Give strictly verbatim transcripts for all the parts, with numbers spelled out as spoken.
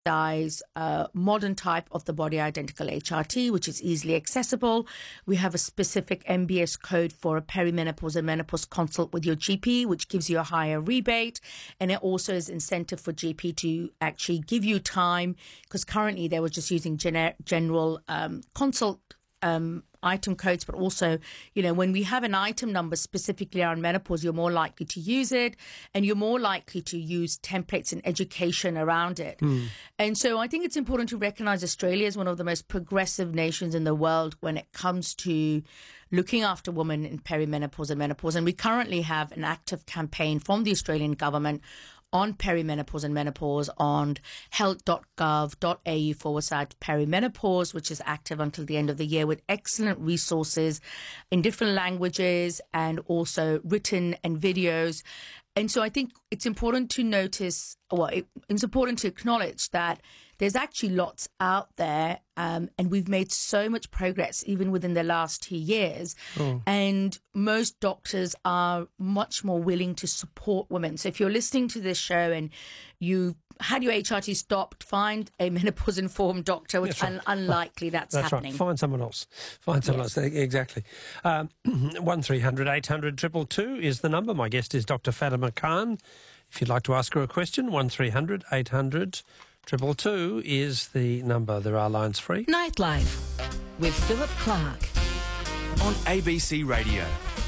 dyes a modern type of the body identical H R T, which is easily accessible. We have a specific M B S code for a perimenopause and menopause consult with your G P, which gives you a higher rebate. And it also is incentive for G P to actually give you time, because currently they were just using gener- general um, consult um item codes, but also, you know, when we have an item number specifically around menopause, you're more likely to use it, and you're more likely to use templates and education around it. Mm. And so I think it's important to recognize Australia as one of the most progressive nations in the world when it comes to looking after women in perimenopause and menopause. And we currently have an active campaign from the Australian government on perimenopause and menopause on health.gov.au forward slash perimenopause, which is active until the end of the year, with excellent resources in different languages and also written and videos. And so I think it's important to notice, well, it, it's important to acknowledge that there's actually lots out there, um, and we've made so much progress even within the last two years. Oh. And most doctors are much more willing to support women. So if you're listening to this show and you had your H R T stopped, find a menopause-informed doctor, which is right. un- unlikely that's, that's happening. Right. Find someone else. Find someone yes. else. Exactly. Um, one three hundred eight hundred two two two is the number. My guest is Doctor Fatima Khan. If you'd like to ask her a question, one three hundred eight hundred two two two is the number. There are lines free. Nightlife with Philip Clark on A B C Radio.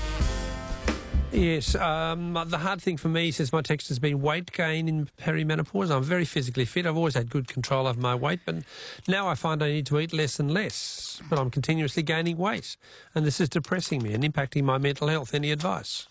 Yes, um, the hard thing for me, says my text, has been weight gain in perimenopause. I'm very physically fit. I've always had good control over my weight, but now I find I need to eat less and less, but I'm continuously gaining weight, and this is depressing me and impacting my mental health. Any advice?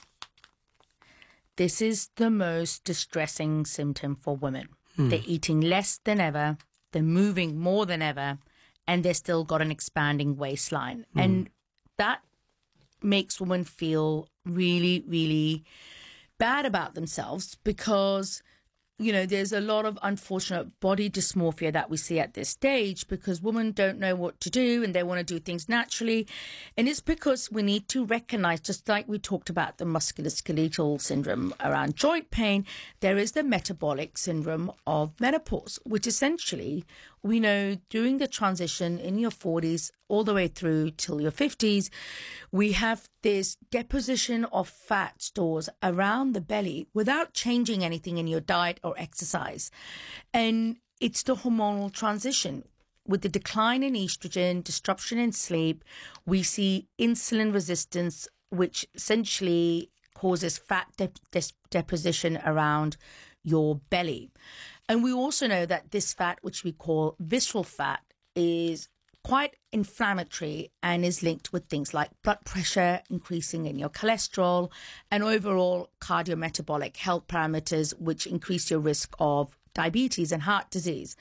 This is the most distressing symptom for women. Hmm. They're eating less than ever, they're moving more than ever, and they've still got an expanding waistline. Hmm. And that makes women feel really, really bad about themselves, because, you know, there's a lot of unfortunate body dysmorphia that we see at this stage, because women don't know what to do and they want to do things naturally. And it's because we need to recognize, just like we talked about the musculoskeletal syndrome around joint pain, there is the metabolic syndrome of menopause, which essentially we know during the transition in your forties all the way through till your fifties, we have this deposition of fat stores around the belly without changing anything in your diet or exercise. And it's the hormonal transition. With the decline in estrogen, disruption in sleep, we see insulin resistance, which essentially causes fat de- de- deposition around your belly. And we also know that this fat, which we call visceral fat, is quite inflammatory and is linked with things like blood pressure, increasing in your cholesterol, and overall cardiometabolic health parameters, which increase your risk of diabetes and heart disease.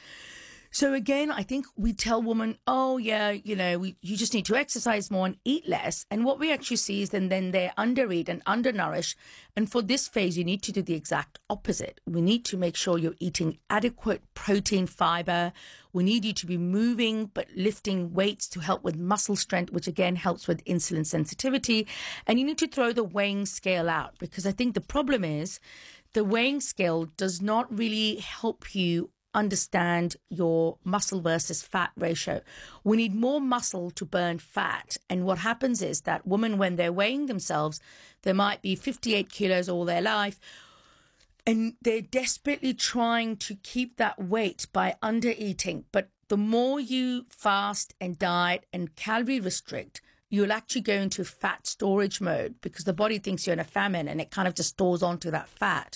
So again, I think we tell women, oh yeah, you know, we, you just need to exercise more and eat less. And what we actually see is then, then they're undereat and undernourished. And for this phase, you need to do the exact opposite. We need to make sure you're eating adequate protein, fiber. We need you to be moving, but lifting weights to help with muscle strength, which again helps with insulin sensitivity. And you need to throw the weighing scale out, because I think the problem is the weighing scale does not really help you understand your muscle versus fat ratio. We need more muscle to burn fat. And what happens is that women, when they're weighing themselves, they might be fifty-eight kilos all their life, and they're desperately trying to keep that weight by under-eating. But the more you fast and diet and calorie restrict, you'll actually go into fat storage mode, because the body thinks you're in a famine and it kind of just stores onto that fat.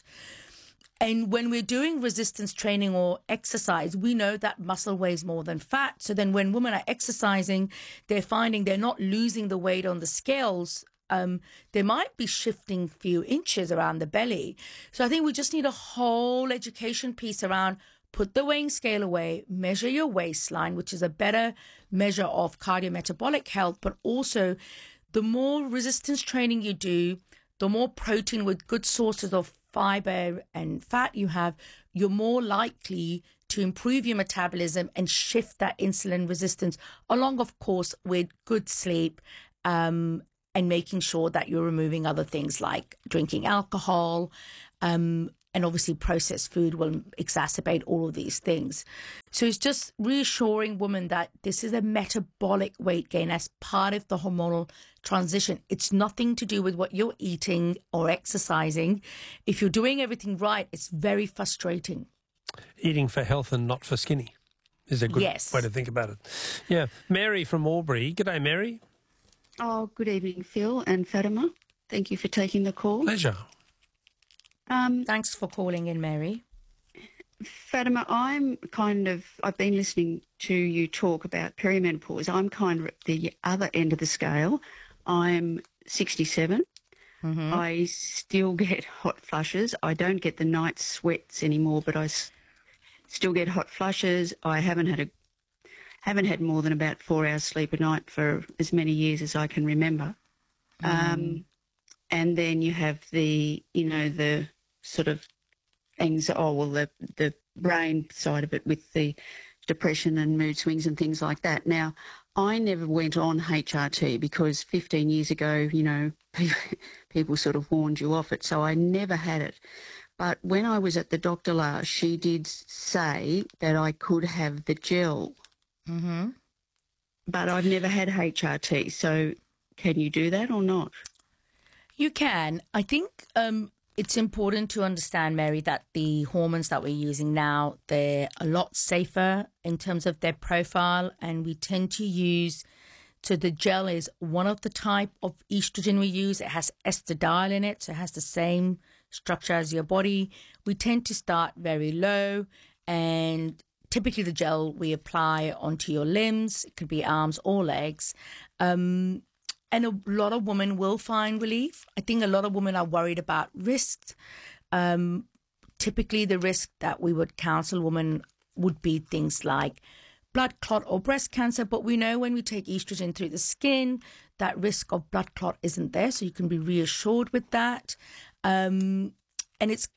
And when we're doing resistance training or exercise, we know that muscle weighs more than fat. So then when women are exercising, they're finding they're not losing the weight on the scales. Um, they might be shifting a few inches around the belly. So I think we just need a whole education piece around put the weighing scale away, measure your waistline, which is a better measure of cardiometabolic health. But also, the more resistance training you do, the more protein with good sources of fiber and fat you have, you're more likely to improve your metabolism and shift that insulin resistance, along, of course, with good sleep, um, and making sure that you're removing other things like drinking alcohol, um, and obviously processed food will exacerbate all of these things. So it's just reassuring women that this is a metabolic weight gain as part of the hormonal transition. It's nothing to do with what you're eating or exercising. If you're doing everything right, it's very frustrating. Eating for health and not for skinny is a good Yes. way to think about it. Yeah. Mary from Albury. G'day, Mary. Oh, good evening, Phil and Fatima. Thank you for taking the call. Pleasure. Um, Thanks for calling in, Mary. Fatima, I'm kind of, I've been listening to you talk about perimenopause. I'm kind of at the other end of the scale. I'm sixty-seven. Mm-hmm. I still get hot flushes. I don't get the night sweats anymore, but I s- still get hot flushes. I haven't had a haven't had more than about four hours sleep a night for as many years as I can remember. Mm. Um, and then you have the, you know, the sort of anxiety, oh, well, the, the brain side of it with the depression and mood swings and things like that. Now, I never went on H R T because fifteen years ago, you know, people, people sort of warned you off it, so I never had it. But when I was at the doctor last, she did say that I could have the gel. Mm-hmm. But I've never had H R T, so can you do that or not? You can. I think um, it's important to understand, Mary, that the hormones that we're using now, they're a lot safer in terms of their profile, and we tend to use, so the gel is one of the type of estrogen we use. It has estradiol in it, so it has the same structure as your body. We tend to start very low, and typically the gel we apply onto your limbs. It could be arms or legs. Um, and a lot of women will find relief. I think a lot of women are worried about risks. Um, typically the risk that we would counsel women would be things like blood clot or breast cancer. But we know when we take estrogen through the skin, that risk of blood clot isn't there. So you can be reassured with that. Um, and it's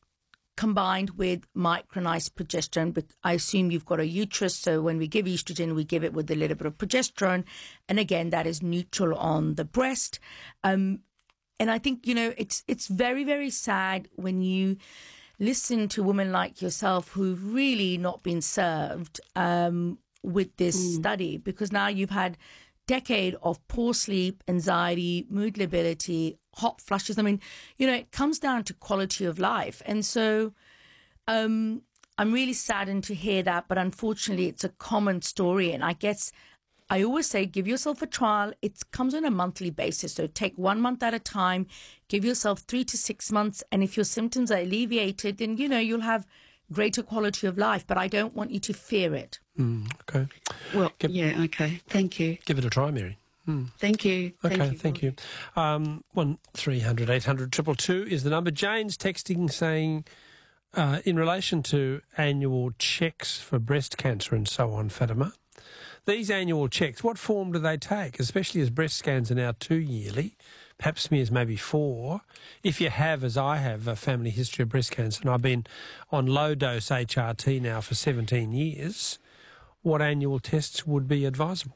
combined with micronized progesterone. But I assume you've got a uterus, so when we give estrogen, we give it with a little bit of progesterone. And again, that is neutral on the breast. Um, and I think, you know, it's it's very, very sad when you listen to women like yourself who've really not been served um, with this mm. study, because now you've had decade of poor sleep, anxiety, mood lability, hot flushes. I mean, you know, it comes down to quality of life. And so um, I'm really saddened to hear that, but unfortunately it's a common story. And I guess I always say, give yourself a trial. It comes on a monthly basis. So take one month at a time, give yourself three to six months. And if your symptoms are alleviated, then, you know, you'll have greater quality of life. But I don't want you to fear it. Mm, okay. Well, give, yeah, okay. Thank you. Give it a try, Mary. Mm. Thank you. Okay, thank you. Thank you. Um, one three hundred eight hundred two two two is the number. Jane's texting saying, uh, in relation to annual checks for breast cancer and so on, Fatima, these annual checks, what form do they take, especially as breast scans are now two yearly, pap smears maybe four? If you have, as I have, a family history of breast cancer, and I've been on low-dose H R T now for seventeen years, what annual tests would be advisable?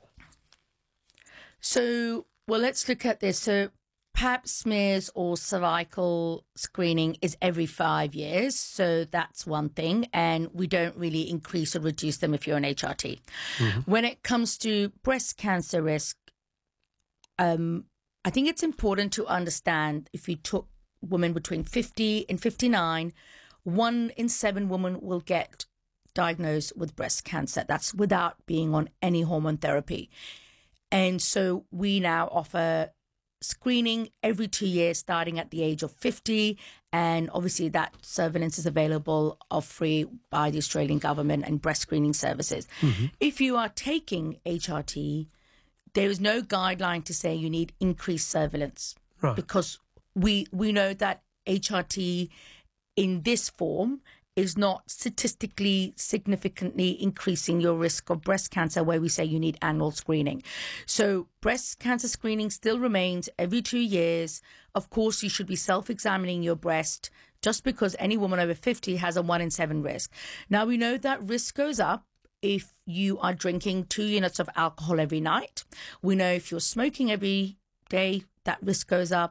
So, well, let's look at this. So pap smears or cervical screening is every five years. So that's one thing. And we don't really increase or reduce them if you're on H R T. Mm-hmm. When it comes to breast cancer risk, um, I think it's important to understand if you took women between fifty and fifty-nine, one in seven women will get diagnosed with breast cancer. That's without being on any hormone therapy. And so we now offer screening every two years, starting at the age of fifty. And obviously that surveillance is available of free by the Australian government and breast screening services. Mm-hmm. If you are taking H R T, there is no guideline to say you need increased surveillance. Right. Because we we know that H R T in this form is not statistically significantly increasing your risk of breast cancer, where we say you need annual screening. So breast cancer screening still remains every two years. Of course, you should be self-examining your breast, just because any woman over fifty has a one in seven risk. Now, we know that risk goes up if you are drinking two units of alcohol every night. We know if you're smoking every day, that risk goes up.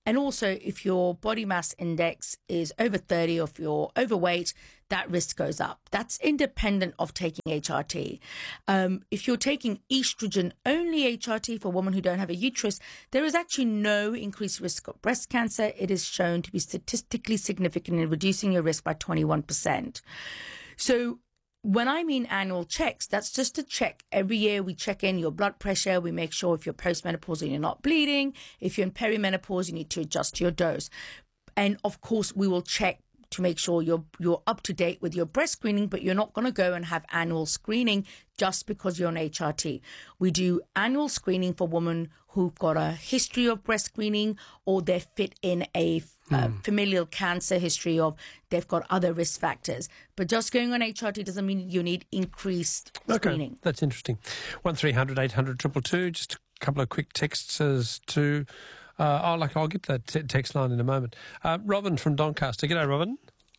And also, if your body mass index is over thirty or if you're overweight, that risk goes up. That's independent of taking H R T. Um, if you're taking estrogen only H R T for women who don't have a uterus, there is actually no increased risk of breast cancer. It is shown to be statistically significant in reducing your risk by twenty-one percent. So when I mean annual checks, that's just a check. Every year we check in your blood pressure. We make sure if you're postmenopausal, you're not bleeding. If you're in perimenopause, you need to adjust your dose. And of course, we will check to make sure you're you're up to date with your breast screening, but you're not going to go and have annual screening just because you're on H R T. We do annual screening for women who've got a history of breast screening or they fit in a uh, mm. familial cancer history of they've got other risk factors. But just going on H R T doesn't mean you need increased screening. Okay, that's interesting. one three hundred eight hundred two two two, just a couple of quick texts as to... Uh, oh, like I'll get that t- text line in a moment. Uh, Robin from Doncaster. G'day, Robin.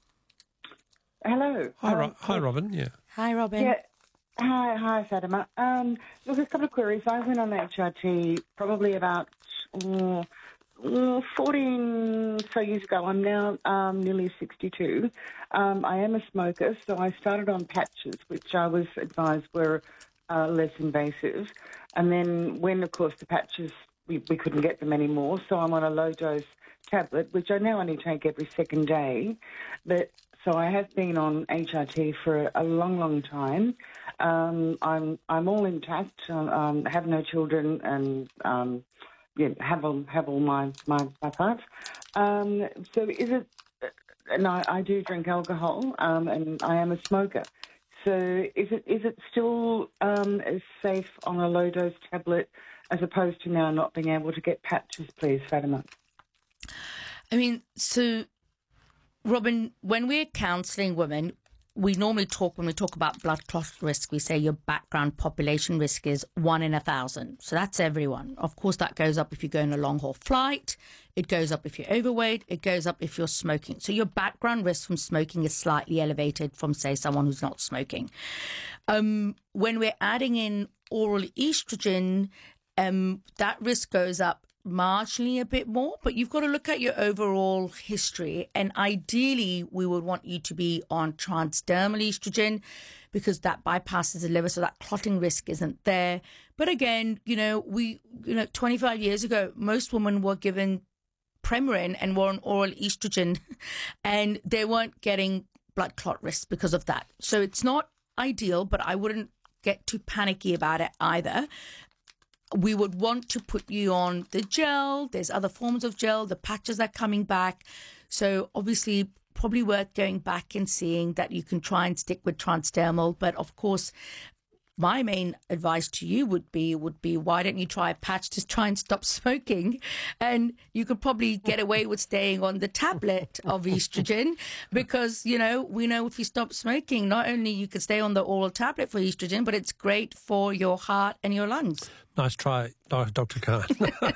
Hello. Hi, Ro- um, hi, Robin. Yeah. Hi, Robin. Yeah. Hi, hi, Fatima. Um, look, a couple of queries. I went on H R T probably about uh, fourteen so years ago. I'm now um, nearly sixty-two. Um, I am a smoker, so I started on patches, which I was advised were uh, less invasive. And then when, of course, the patches... We, we couldn't get them anymore, so I'm on a low-dose tablet, which I now only take every second day. But so I have been on H R T for a long, long time. Um, I'm I'm all intact. Um, have no children, and um, yeah, have all have all my my, my parts. Um, so is it? And I, I do drink alcohol, um, and I am a smoker. So is it is it still um, as safe on a low-dose tablet as opposed to now not being able to get patches, please, Fatima? I mean, so, Robin, when we're counselling women, we normally talk, when we talk about blood clot risk, we say your background population risk is one in a thousand. So that's everyone. Of course, that goes up if you go on a long-haul flight. It goes up if you're overweight. It goes up if you're smoking. So your background risk from smoking is slightly elevated from, say, someone who's not smoking. Um, when we're adding in oral estrogen, um, that risk goes up marginally a bit more, but you've got to look at your overall history. And ideally, we would want you to be on transdermal estrogen because that bypasses the liver, so that clotting risk isn't there. But again, you know, we, you know, twenty-five years ago, most women were given Premarin and were on oral estrogen, and they weren't getting blood clot risk because of that. So it's not ideal, but I wouldn't get too panicky about it either. We would want to put you on the gel. There's other forms of gel. The patches are coming back. So obviously, probably worth going back and seeing that you can try and stick with transdermal. But of course, my main advice to you would be, would be, why don't you try a patch to try and stop smoking? And you could probably get away with staying on the tablet of estrogen because, you know, we know if you stop smoking, not only you could stay on the oral tablet for estrogen, but it's great for your heart and your lungs. Nice try, Doctor Khan.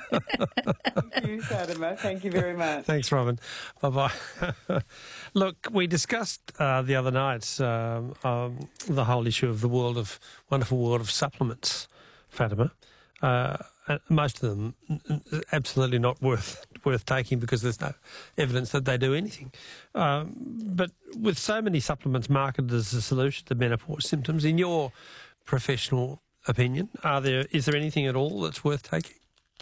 Thank you, Fatima. Thank you very much. Thanks, Robin. Bye-bye. Look, we discussed uh, the other night um, um, the whole issue of the world of wonderful world of supplements, Fatima. Uh, most of them absolutely not worth worth taking because there's no evidence that they do anything. Um, but with so many supplements marketed as a solution to menopause symptoms, in your professional opinion, are there is there anything at all that's worth taking?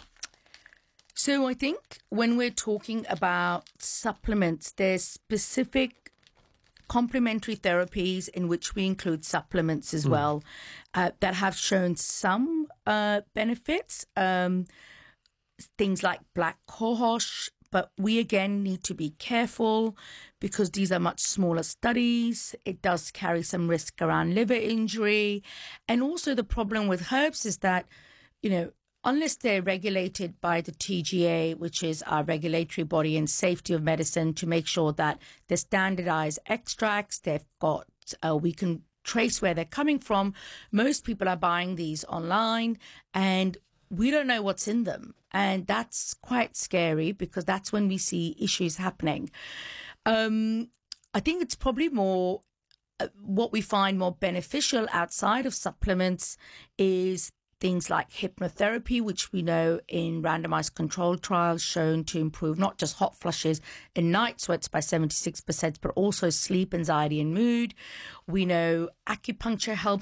So I think when we're talking about supplements, there's specific complementary therapies in which we include supplements as mm. well uh, that have shown some uh, benefits, um, things like black cohosh. But we, again, need to be careful because these are much smaller studies. It does carry some risk around liver injury. And also the problem with herbs is that, you know, unless they're regulated by the T G A, which is our regulatory body in safety of medicine, to make sure that they're standardized extracts, they've got, uh, we can trace where they're coming from. Most people are buying these online and we don't know what's in them. And that's quite scary because that's when we see issues happening. Um, I think it's probably more, uh, what we find more beneficial outside of supplements is things like hypnotherapy, which we know in randomized controlled trials shown to improve not just hot flushes and night sweats by seventy-six percent, but also sleep, anxiety and mood. We know acupuncture helps